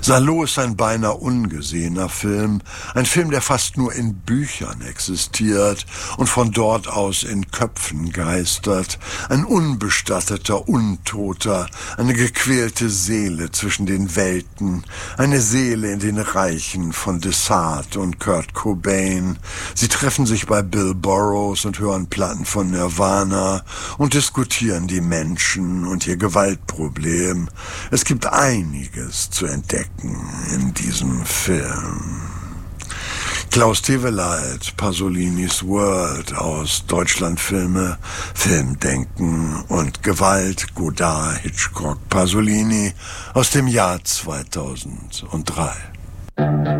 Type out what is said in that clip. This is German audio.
Salò ist ein beinahe ungesehener Film, ein Film, der fast nur in Büchern existiert und von dort aus in Köpfen geistert, ein unbestatteter Untoter, eine gequälte Seele zwischen den Welten, eine Seele in den Reichen von Desart und Kurt Cobain. Sie treffen sich bei Bill Burroughs und hören Platten von Nirvana und diskutieren die Menschen und ihr Gewaltproblem. Es gibt einiges zu entdecken in diesem Film. Klaus Teweleit, Pasolinis World aus Deutschlandfilme, Filmdenken und Gewalt, Godard, Hitchcock, Pasolini aus dem Jahr 2003.